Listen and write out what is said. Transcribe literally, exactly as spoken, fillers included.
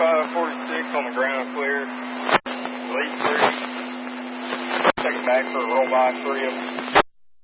thirty-five forty-six on the ground clear. Lead three. Take it back for a roll by three of them.